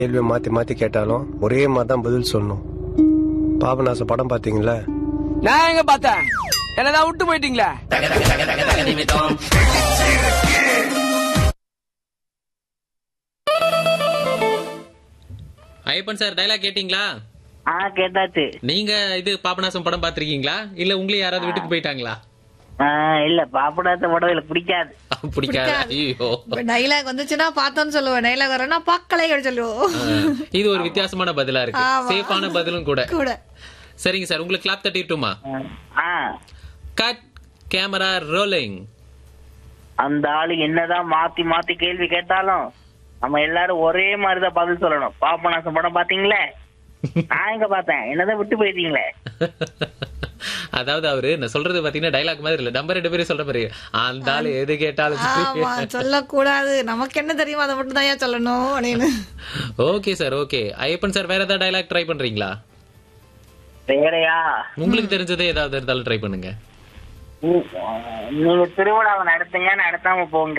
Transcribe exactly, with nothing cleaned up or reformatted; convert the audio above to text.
கேள்வியை மாத்தி மாத்தி கேட்டாலும் ஒரே மாதிரி தான் பதில் சொல்லணும். பாபநாசம் படம் பாத்தீங்களா? நான் எங்க பார்த்தேன், என்னதான் விட்டு போயிட்டீங்களா? ஐயப்பன் சார் டைலாக் கேட்டீங்களா? ஆ கேட்டாச்சு. நீங்க இது பாபநாசம் படம் பாத்திருக்கீங்களா இல்ல உங்களே யாராவது வீட்டுக்கு போயிட்டாங்களா? இல்ல பாப்படாத படம் எனக்கு பிடிக்காது. பிடிக்காது. ஐயோ, டைலாக் வந்துச்சுன்னா பார்த்தோன்னு சொல்லுவேன், டைலாக் வரனா பாக்கலை சொல்லுவோம். இது ஒரு வித்தியாசமான பதிலா இருக்கு, சேஃபான பதிலும் கூட கூட. சரிங்க சார், உங்களுக்கு கிளாப் தட்டிட்டுமா? Cut camera rolling. அந்த ஆளு என்னதான் மாத்தி மாத்தி கேள்வி கேட்டாலும் நம்ம எல்லாரும் ஒரே மாதிரிதான் பதில் சொல்லணும். பாபநாசம் படம் பாத்தீங்களே? நான் எங்க பார்த்தேன், என்னதான் விட்டு போயிட்டீங்களே. அதாவது அவரு நான் சொல்றது பாத்தீங்கன்னா டைலாக் மாதிரி இல்ல, நம்ம ரெண்டு பேரும் சொல்ற மாதிரி அந்த ஆளு எது கேட்டாலும் சொல்லக்கூடாது, நமக்கு என்ன தெரியுமா அதை மட்டும் தான் சொல்லணும் அப்படின்னு. Okay sir, okay. Ayyappan sir வேற ஏதாவது டைலாக் ட்ரை பண்றீங்களா? வேறையா? உங்களுக்கு தெரிஞ்சதே ஏதாவது இருந்தாலும் ட்ரை பண்ணுங்க. நீங்க திருவிழாவை நடத்துங்க, நடத்தாம போங்க.